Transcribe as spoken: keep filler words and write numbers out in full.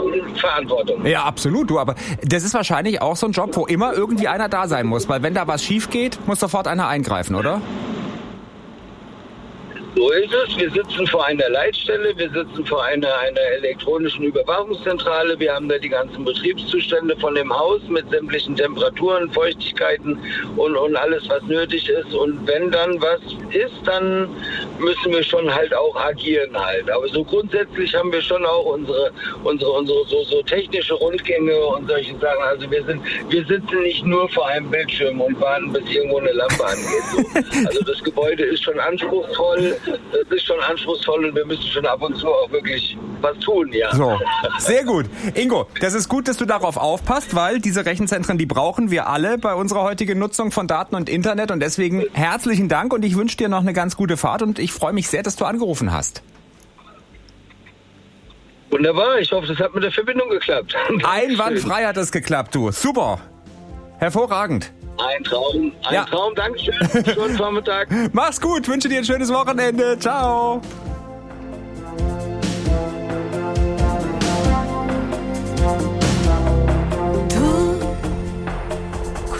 schon Verantwortung. Ja, absolut, du, aber das ist wahrscheinlich auch so ein Job, wo immer irgendwie einer da sein muss, weil wenn da was schief geht, muss sofort einer eingreifen, oder? So ist es. Wir sitzen vor einer Leitstelle, wir sitzen vor einer, einer elektronischen Überwachungszentrale. Wir haben da die ganzen Betriebszustände von dem Haus mit sämtlichen Temperaturen, Feuchtigkeiten und, und alles, was nötig ist. Und wenn dann was ist, dann müssen wir schon halt auch agieren halt. Aber so grundsätzlich haben wir schon auch unsere, unsere, unsere so, so technische Rundgänge und solche Sachen. Also wir sind, wir sitzen nicht nur vor einem Bildschirm und warten, bis irgendwo eine Lampe angeht. So. Also das Gebäude ist schon anspruchsvoll. Das ist schon anspruchsvoll und wir müssen schon ab und zu auch wirklich was tun, ja. So, sehr gut. Ingo, das ist gut, dass du darauf aufpasst, weil diese Rechenzentren, die brauchen wir alle bei unserer heutigen Nutzung von Daten und Internet und deswegen herzlichen Dank und ich wünsche dir noch eine ganz gute Fahrt und ich freue mich sehr, dass du angerufen hast. Wunderbar, ich hoffe, das hat mit der Verbindung geklappt. Einwandfrei hat das geklappt, du. Super. Hervorragend. Ein Traum, ein ja. Traum, Dankeschön. Schönen Vormittag. Mach's gut, wünsche dir ein schönes Wochenende. Ciao.